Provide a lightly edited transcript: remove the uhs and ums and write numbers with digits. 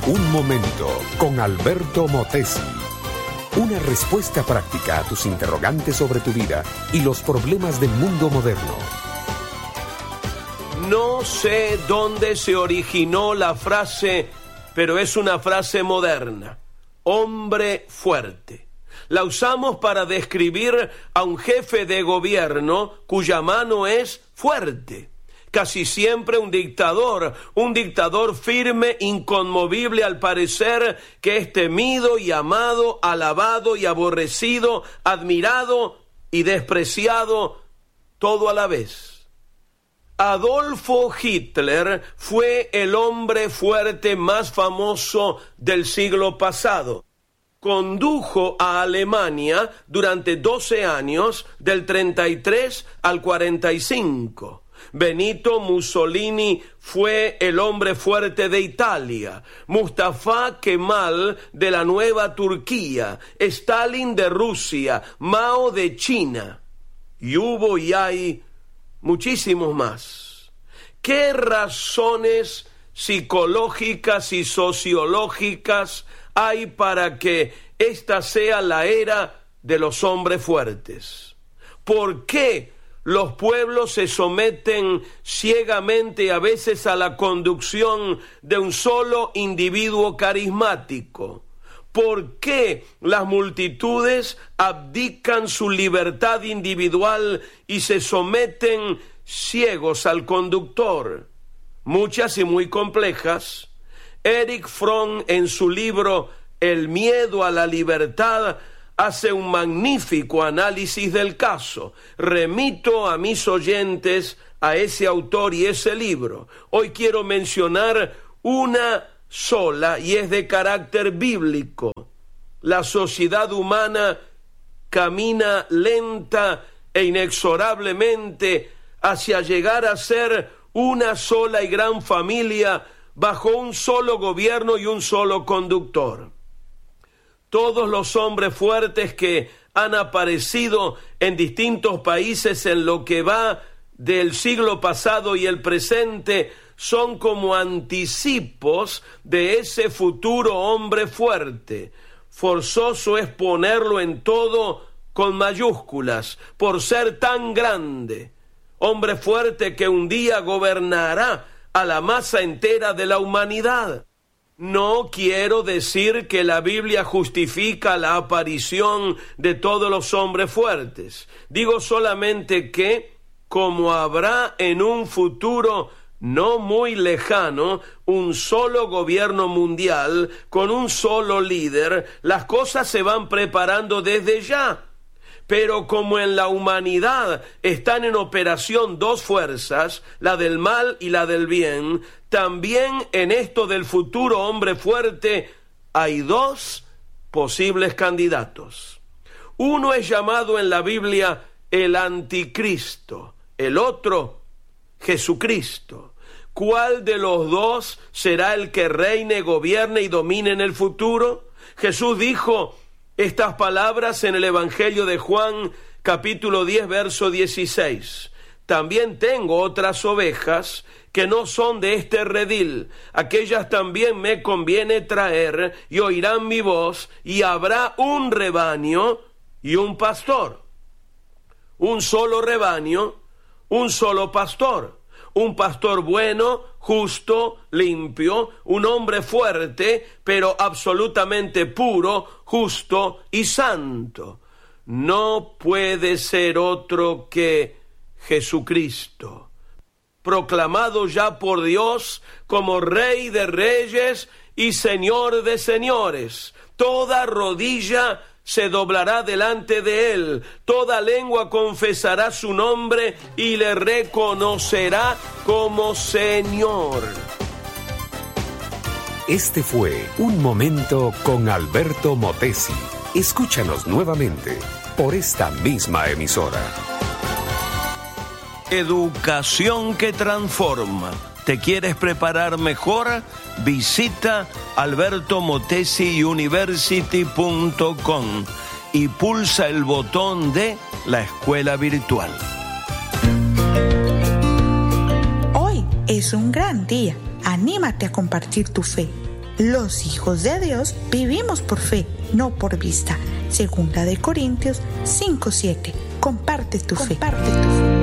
Un momento con Alberto Motesi. Una respuesta práctica a tus interrogantes sobre tu vida y los problemas del mundo moderno. No sé dónde se originó la frase, pero es una frase moderna. Hombre fuerte. La usamos para describir a un jefe de gobierno cuya mano es fuerte. Casi siempre un dictador firme, inconmovible al parecer, que es temido y amado, alabado y aborrecido, admirado y despreciado, todo a la vez. Adolfo Hitler fue el hombre fuerte más famoso del siglo pasado. Condujo a Alemania durante 12 años, del 33 al 45. Benito Mussolini fue el hombre fuerte de Italia, Mustafa Kemal de la nueva Turquía, Stalin de Rusia, Mao de China. Y hubo y hay muchísimos más. ¿Qué razones psicológicas y sociológicas hay para que esta sea la era de los hombres fuertes? ¿Por qué los pueblos se someten ciegamente a veces a la conducción de un solo individuo carismático? ¿Por qué las multitudes abdican su libertad individual y se someten ciegos al conductor? Muchas y muy complejas. Erich Fromm, en su libro El miedo a la libertad, hace un magnífico análisis del caso. Remito a mis oyentes a ese autor y ese libro. Hoy quiero mencionar una sola y es de carácter bíblico. La sociedad humana camina lenta e inexorablemente hacia llegar a ser una sola y gran familia bajo un solo gobierno y un solo conductor. Todos los hombres fuertes que han aparecido en distintos países en lo que va del siglo pasado y el presente son como anticipos de ese futuro hombre fuerte. Forzoso es ponerlo en todo con mayúsculas, por ser tan grande. Hombre fuerte que un día gobernará a la masa entera de la humanidad. No quiero decir que la Biblia justifica la aparición de todos los hombres fuertes. Digo solamente que, como habrá en un futuro no muy lejano un solo gobierno mundial con un solo líder, las cosas se van preparando desde ya. Pero como en la humanidad están en operación dos fuerzas, la del mal y la del bien, también en esto del futuro hombre fuerte hay dos posibles candidatos. Uno es llamado en la Biblia el anticristo, el otro Jesucristo. ¿Cuál de los dos será el que reine, gobierne y domine en el futuro? Jesús dijo estas palabras en el Evangelio de Juan, capítulo 10, verso 16. También tengo otras ovejas que no son de este redil. Aquellas también me conviene traer y oirán mi voz, y habrá un rebaño y un pastor. Un solo rebaño, un solo pastor. Un pastor bueno, justo, limpio, un hombre fuerte, pero absolutamente puro, justo y santo. No puede ser otro que Jesucristo, proclamado ya por Dios como Rey de Reyes y Señor de Señores. Toda rodilla se doblará delante de él, toda lengua confesará su nombre y le reconocerá como Señor. Este fue Un Momento con Alberto Motesi. Escúchanos nuevamente por esta misma emisora. Educación que transforma. ¿Te quieres preparar mejor? Visita albertomotesiuniversity.com y pulsa el botón de la escuela virtual. Hoy es un gran día. Anímate a compartir tu fe. Los hijos de Dios vivimos por fe, no por vista. Segunda de Corintios 5:7. Comparte tu fe.